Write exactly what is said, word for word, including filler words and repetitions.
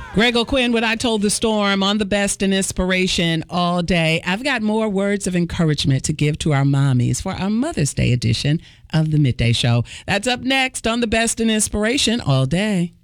Greg O'Quinn, what I told the storm on the best and inspiration all day. I've got more words of encouragement to give to our mommies for our Mother's Day edition of the Midday Show. That's up next on the best and inspiration all day.